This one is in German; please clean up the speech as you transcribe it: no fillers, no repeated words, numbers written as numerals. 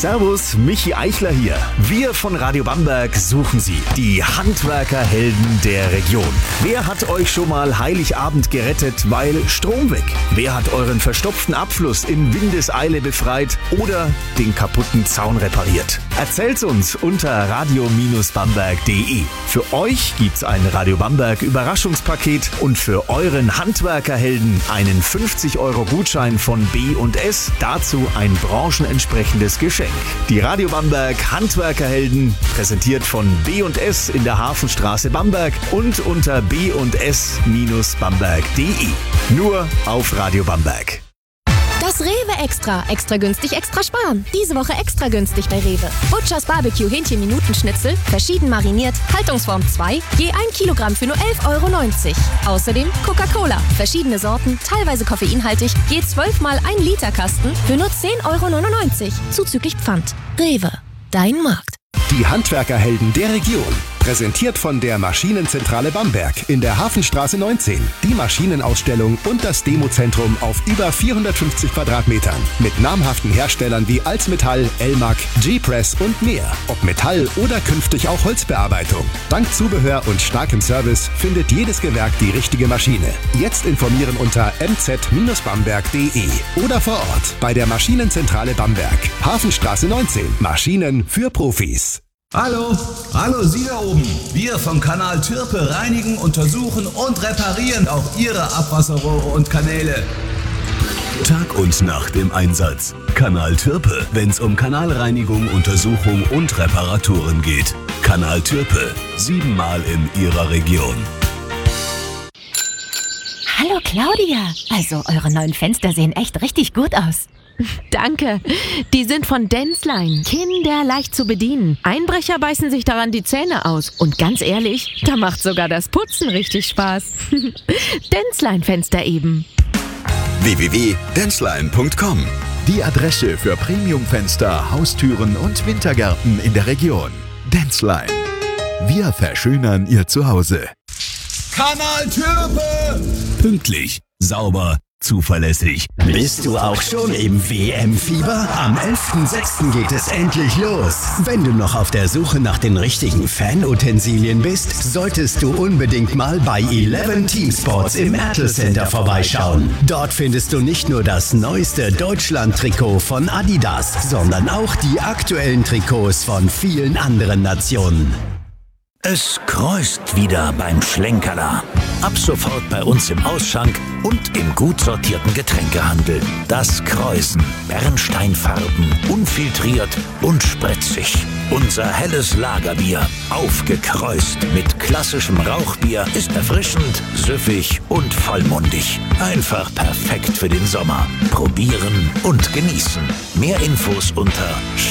Servus, Michi Eichler hier. Wir von Radio Bamberg suchen Sie, die Handwerkerhelden der Region. Wer hat euch schon mal Heiligabend gerettet, weil Strom weg? Wer hat euren verstopften Abfluss in Windeseile befreit oder den kaputten Zaun repariert? Erzählt's uns unter radio-bamberg.de. Für euch gibt's ein Radio Bamberg Überraschungspaket und für euren Handwerkerhelden einen 50€ Gutschein von B&S, dazu ein branchenentsprechendes Geschenk. Die Radio Bamberg Handwerkerhelden, präsentiert von B&S in der Hafenstraße Bamberg und unter b&s-bamberg.de. Nur auf Radio Bamberg. Das Rewe Extra. Extra günstig, extra sparen. Diese Woche extra günstig bei Rewe. Butchers Barbecue Hähnchen-Minutenschnitzel, verschieden mariniert, Haltungsform 2, je 1 Kilogramm für nur 11,90 €. Außerdem Coca-Cola, verschiedene Sorten, teilweise koffeinhaltig, je 12 mal 1 Liter Kasten für nur 10,99 €, zuzüglich Pfand. Rewe, dein Markt. Die Handwerkerhelden der Region. Präsentiert von der Maschinenzentrale Bamberg in der Hafenstraße 19. Die Maschinenausstellung und das Demozentrum auf über 450 Quadratmetern. Mit namhaften Herstellern wie Alsmetall, Elmag, G-Press und mehr. Ob Metall oder künftig auch Holzbearbeitung. Dank Zubehör und starkem Service findet jedes Gewerk die richtige Maschine. Jetzt informieren unter mz-bamberg.de oder vor Ort bei der Maschinenzentrale Bamberg. Hafenstraße 19. Maschinen für Profis. Hallo, Sie da oben. Wir vom Kanal Türpe reinigen, untersuchen und reparieren auch Ihre Abwasserrohre und Kanäle. Tag und Nacht im Einsatz. Kanal Türpe, wenn's um Kanalreinigung, Untersuchung und Reparaturen geht. Kanal Türpe, 7-mal in Ihrer Region. Hallo Claudia, also eure neuen Fenster sehen echt richtig gut aus. Danke. Die sind von Denzlein. Kinderleicht zu bedienen. Einbrecher beißen sich daran die Zähne aus. Und ganz ehrlich, da macht sogar das Putzen richtig Spaß. Denzlein Fenster eben. www.denzlein.com. Die Adresse für Premiumfenster, Haustüren und Wintergärten in der Region. Denzlein. Wir verschönern Ihr Zuhause. Kanal Türpe! Pünktlich, sauber, zuverlässig. Bist du auch schon im WM-Fieber? Am 11.06. geht es endlich los. Wenn du noch auf der Suche nach den richtigen Fanutensilien bist, solltest du unbedingt mal bei 11 Teamsports im Ertl Center vorbeischauen. Dort findest du nicht nur das neueste Deutschland-Trikot von Adidas, sondern auch die aktuellen Trikots von vielen anderen Nationen. Es kreuzt wieder beim Schlenkerler. Ab sofort bei uns im Ausschank und im gut sortierten Getränkehandel. Das Kreuzen. Bernsteinfarben, unfiltriert und spritzig. Unser helles Lagerbier, aufgekreuzt mit klassischem Rauchbier, ist erfrischend, süffig und vollmundig. Einfach perfekt für den Sommer. Probieren und genießen. Mehr Infos unter